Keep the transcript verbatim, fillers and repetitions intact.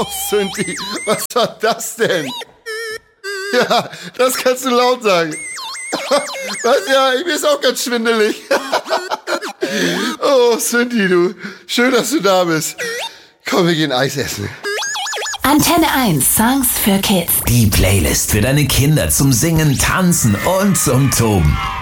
Oh, Sündi, was war das denn? Ja, das kannst du laut sagen. Was, ja, mir ist auch ganz schwindelig. Oh, Sündi, du. Schön, dass du da bist. Komm, wir gehen Eis essen. Antenne eins Songs für Kids. Die Playlist für deine Kinder zum Singen, Tanzen und zum Toben.